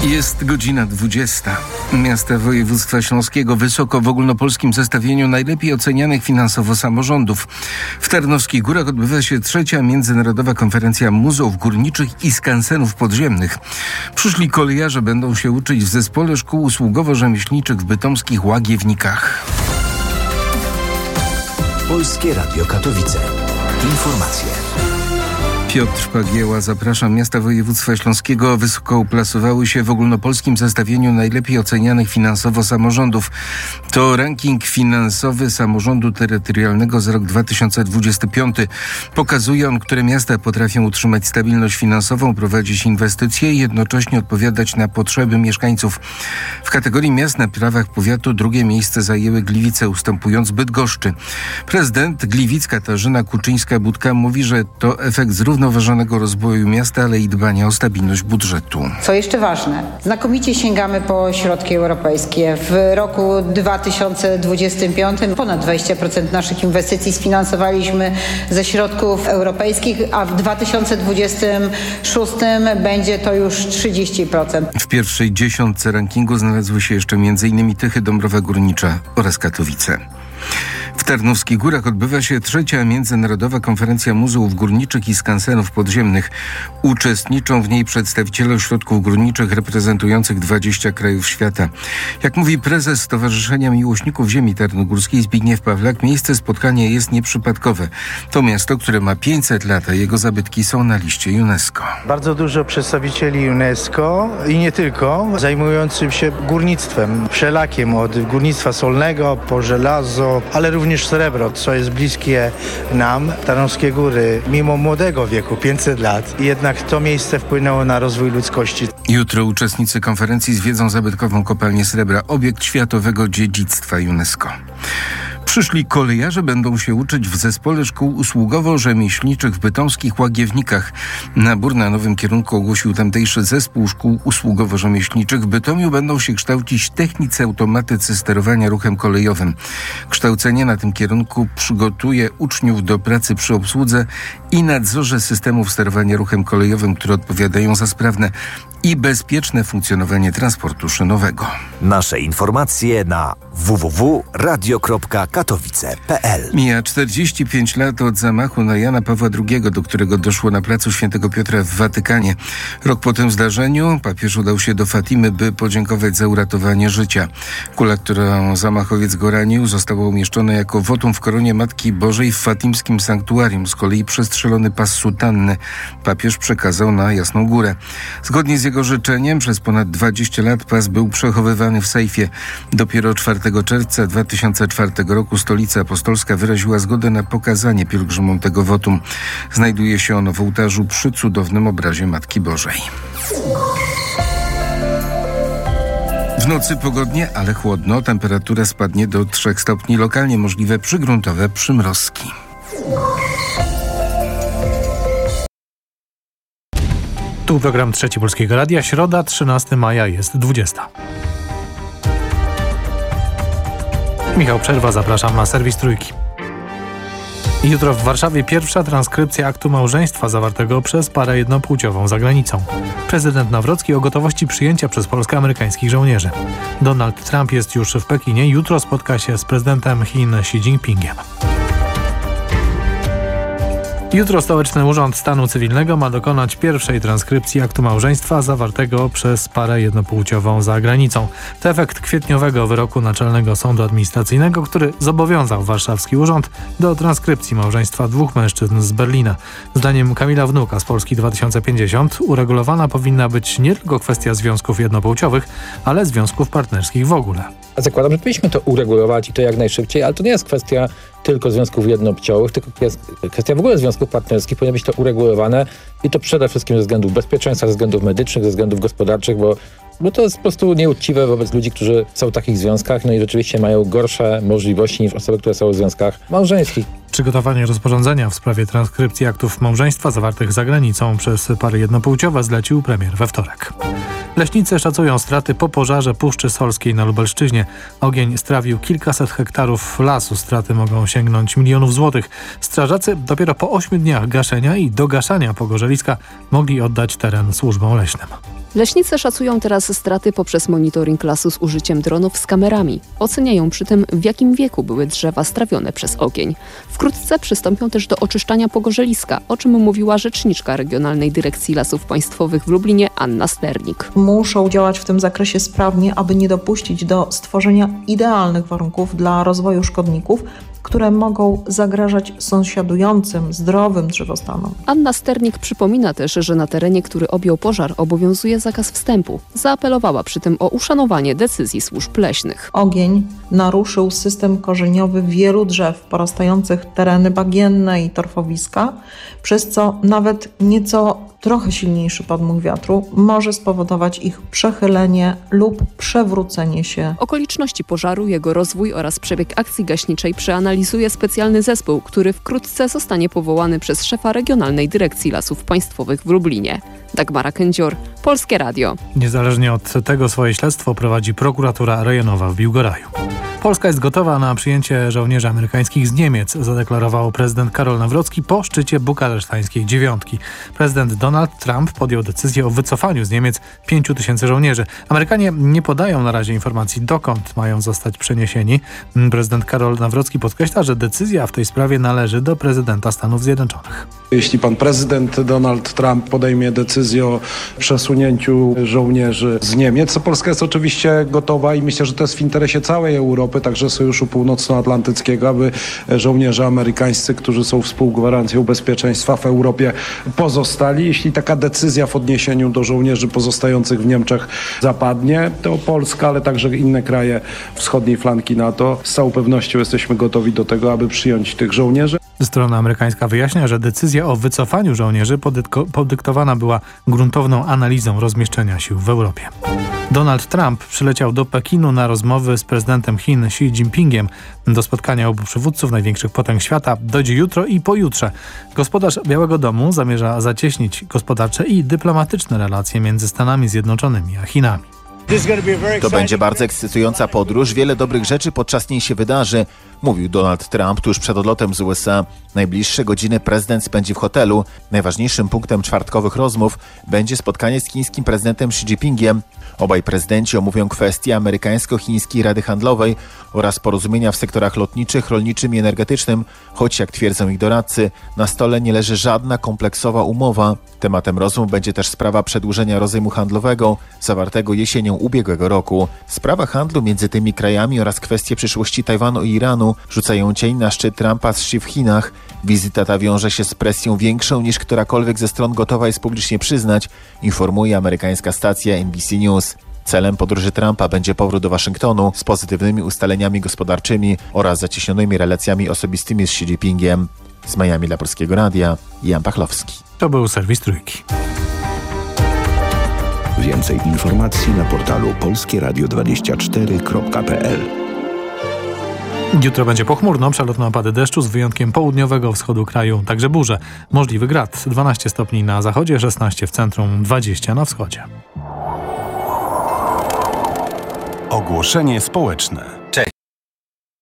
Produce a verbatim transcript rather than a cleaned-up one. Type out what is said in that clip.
Jest godzina dwudziesta. Miasta województwa śląskiego wysoko w ogólnopolskim zestawieniu najlepiej ocenianych finansowo samorządów. W Tarnowskich Górach odbywa się trzecia Międzynarodowa Konferencja Muzeów Górniczych i Skansenów Podziemnych. Przyszli kolejarze będą się uczyć w Zespole Szkół Usługowo-Rzemieślniczych w bytomskich Łagiewnikach. Polskie Radio Katowice. Informacje. Piotr Pagieła, zapraszam. Miasta województwa śląskiego wysoko uplasowały się w ogólnopolskim zestawieniu najlepiej ocenianych finansowo samorządów. To ranking finansowy samorządu terytorialnego za rok dwa tysiące dwudziesty piąty. Pokazuje on, które miasta potrafią utrzymać stabilność finansową, prowadzić inwestycje i jednocześnie odpowiadać na potrzeby mieszkańców. W kategorii miast na prawach powiatu drugie miejsce zajęły Gliwice, ustępując Bydgoszczy. Prezydent Gliwic Katarzyna Kuczyńska-Budka mówi, że to efekt zrównoważonego zrównoważonego rozwoju miasta, ale i dbania o stabilność budżetu. Co jeszcze ważne, znakomicie sięgamy po środki europejskie. W roku dwa tysiące dwudziestym piątym ponad dwadzieścia procent naszych inwestycji sfinansowaliśmy ze środków europejskich, a w dwa tysiące dwudziestym szóstym będzie to już trzydzieści procent. W pierwszej dziesiątce rankingu znalazły się jeszcze między innymi Tychy, Dąbrowa Górnicza oraz Katowice. W Tarnowskich Górach odbywa się trzecia Międzynarodowa Konferencja Muzeów Górniczych i Skansenów Podziemnych. Uczestniczą w niej przedstawiciele ośrodków górniczych reprezentujących dwadzieścia krajów świata. Jak mówi prezes Stowarzyszenia Miłośników Ziemi Tarnogórskiej Zbigniew Pawlak, miejsce spotkania jest nieprzypadkowe. To miasto, które ma pięćset lat, a jego zabytki są na liście UNESCO. Bardzo dużo przedstawicieli UNESCO i nie tylko, zajmujących się górnictwem wszelakim, od górnictwa solnego po żelazo, ale również srebro, co jest bliskie nam. Tarnowskie Góry, mimo młodego wieku, pięćset lat, jednak to miejsce wpłynęło na rozwój ludzkości. Jutro uczestnicy konferencji zwiedzą zabytkową kopalnię srebra, obiekt światowego dziedzictwa UNESCO. Przyszli kolejarze będą się uczyć w Zespole Szkół Usługowo-Rzemieślniczych w bytomskich Łagiewnikach. Nabór na nowym kierunku ogłosił tamtejszy Zespół Szkół Usługowo-Rzemieślniczych. W Bytomiu będą się kształcić technicy automatycy sterowania ruchem kolejowym. Kształcenie na tym kierunku przygotuje uczniów do pracy przy obsłudze i nadzorze systemów sterowania ruchem kolejowym, które odpowiadają za sprawne i bezpieczne funkcjonowanie transportu szynowego. Nasze informacje na w w w kropka radio kropka katowice kropka p l. Mija czterdzieści pięć lat od zamachu na Jana Pawła drugiego, do którego doszło na placu Świętego Piotra w Watykanie. Rok po tym zdarzeniu papież udał się do Fatimy, by podziękować za uratowanie życia. Kula, którą zamachowiec go ranił, została umieszczona jako wotum w koronie Matki Bożej w fatimskim sanktuarium. Z kolei przestrzelony pas sutanny papież przekazał na Jasną Górę. Zgodnie z jego życzeniem przez ponad dwadzieścia lat pas był przechowywany w sejfie. Dopiero czwartego czerwca dwa tysiące czwartego roku Stolica Apostolska wyraziła zgodę na pokazanie pielgrzymom tego wotum. Znajduje się ono w ołtarzu przy cudownym obrazie Matki Bożej. W nocy pogodnie, ale chłodno. Temperatura spadnie do trzech stopni. Lokalnie możliwe przygruntowe przymrozki. Tu program Trzeci Polskiego Radia. Środa, trzynastego maja, jest dwudziesta. Michał Przerwa, zapraszam na serwis Trójki. Jutro w Warszawie pierwsza transkrypcja aktu małżeństwa zawartego przez parę jednopłciową za granicą. Prezydent Nawrocki o gotowości przyjęcia przez Polskę amerykańskich żołnierzy. Donald Trump jest już w Pekinie. Jutro spotka się z prezydentem Chin Xi Jinpingiem. Jutro Stołeczny Urząd Stanu Cywilnego ma dokonać pierwszej transkrypcji aktu małżeństwa zawartego przez parę jednopłciową za granicą. To efekt kwietniowego wyroku Naczelnego Sądu Administracyjnego, który zobowiązał warszawski urząd do transkrypcji małżeństwa dwóch mężczyzn z Berlina. Zdaniem Kamila Wnuka z Polski dwa tysiące pięćdziesiąt uregulowana powinna być nie tylko kwestia związków jednopłciowych, ale związków partnerskich w ogóle. Zakładam, że powinniśmy to uregulować i to jak najszybciej, ale to nie jest kwestia tylko związków jednopłciowych, tylko jest kwestia w ogóle związków partnerskich. Powinno być to uregulowane i to przede wszystkim ze względów bezpieczeństwa, ze względów medycznych, ze względów gospodarczych, bo, bo to jest po prostu nieuczciwe wobec ludzi, którzy są w takich związkach, no i rzeczywiście mają gorsze możliwości niż osoby, które są w związkach małżeńskich. Przygotowanie rozporządzenia w sprawie transkrypcji aktów małżeństwa zawartych za granicą przez pary jednopłciowe zlecił premier we wtorek. Leśnicy szacują straty po pożarze Puszczy Solskiej na Lubelszczyźnie. Ogień strawił kilkaset hektarów lasu. Straty mogą sięgnąć milionów złotych. Strażacy dopiero po ośmiu dniach gaszenia i dogaszania pogorzeliska mogli oddać teren służbom leśnym. Leśnicy szacują teraz straty poprzez monitoring lasu z użyciem dronów z kamerami. Oceniają przy tym, w jakim wieku były drzewa strawione przez ogień. Wkrótce przystąpią też do oczyszczania pogorzeliska, o czym mówiła rzeczniczka Regionalnej Dyrekcji Lasów Państwowych w Lublinie Anna Sternik. Muszą działać w tym zakresie sprawnie, aby nie dopuścić do stworzenia idealnych warunków dla rozwoju szkodników, które mogą zagrażać sąsiadującym, zdrowym drzewostanom. Anna Sternik przypomina też, że na terenie, który objął pożar, obowiązuje zakaz wstępu. Zaapelowała przy tym o uszanowanie decyzji służb leśnych. Ogień naruszył system korzeniowy wielu drzew porastających tereny bagienne i torfowiska, przez co nawet nieco trochę silniejszy podmuch wiatru może spowodować ich przechylenie lub przewrócenie się. Okoliczności pożaru, jego rozwój oraz przebieg akcji gaśniczej przeanalizuje specjalny zespół, który wkrótce zostanie powołany przez szefa Regionalnej Dyrekcji Lasów Państwowych w Lublinie. Dagmara Kędzior, Polskie Radio. Niezależnie od tego swoje śledztwo prowadzi prokuratura rejonowa w Biłgoraju. Polska jest gotowa na przyjęcie żołnierzy amerykańskich z Niemiec, zadeklarował prezydent Karol Nawrocki po szczycie bukaresztańskiej dziewiątki. Prezydent Donald Trump podjął decyzję o wycofaniu z Niemiec pięciu tysięcy żołnierzy. Amerykanie nie podają na razie informacji, dokąd mają zostać przeniesieni. Prezydent Karol Nawrocki podkreśla, że decyzja w tej sprawie należy do prezydenta Stanów Zjednoczonych. Jeśli pan prezydent Donald Trump podejmie decyzję o przesunięciu żołnierzy z Niemiec, to Polska jest oczywiście gotowa i myślę, że to jest w interesie całej Europy, także Sojuszu Północnoatlantyckiego, aby żołnierze amerykańscy, którzy są współgwarancją bezpieczeństwa w Europie, pozostali. Jeśli taka decyzja w odniesieniu do żołnierzy pozostających w Niemczech zapadnie, to Polska, ale także inne kraje wschodniej flanki NATO z całą pewnością jesteśmy gotowi do tego, aby przyjąć tych żołnierzy. Strona amerykańska wyjaśnia, że decyzja o wycofaniu żołnierzy podytko- podyktowana była gruntowną analizą rozmieszczenia sił w Europie. Donald Trump przyleciał do Pekinu na rozmowy z prezydentem Chin Xi Jinpingiem. Do spotkania obu przywódców największych potęg świata dojdzie jutro i pojutrze. Gospodarz Białego Domu zamierza zacieśnić gospodarcze i dyplomatyczne relacje między Stanami Zjednoczonymi a Chinami. To będzie bardzo ekscytująca podróż. Wiele dobrych rzeczy podczas niej się wydarzy, mówił Donald Trump tuż przed odlotem z U S A. Najbliższe godziny prezydent spędzi w hotelu. Najważniejszym punktem czwartkowych rozmów będzie spotkanie z chińskim prezydentem Xi Jinpingiem. Obaj prezydenci omówią kwestie amerykańsko-chińskiej Rady Handlowej oraz porozumienia w sektorach lotniczych, rolniczym i energetycznym, choć jak twierdzą ich doradcy, na stole nie leży żadna kompleksowa umowa. Tematem rozmów będzie też sprawa przedłużenia rozejmu handlowego zawartego jesienią ubiegłego roku. Sprawa handlu między tymi krajami oraz kwestie przyszłości Tajwanu i Iranu rzucają cień na szczyt Trumpa z Xi w Chinach. Wizyta ta wiąże się z presją większą niż którakolwiek ze stron gotowa jest publicznie przyznać, informuje amerykańska stacja N B C News. Celem podróży Trumpa będzie powrót do Waszyngtonu z pozytywnymi ustaleniami gospodarczymi oraz zacieśnionymi relacjami osobistymi z Xi Jinpingiem. Z Miami dla Polskiego Radia, Jan Pachlowski. To był serwis Trójki. Więcej informacji na portalu polskie radio dwadzieścia cztery kropka p l. Jutro będzie pochmurno, przelotne opady deszczu z wyjątkiem południowego wschodu kraju, także burze. Możliwy grad, dwanaście stopni na zachodzie, szesnaście w centrum, dwadzieścia na wschodzie. Ogłoszenie społeczne.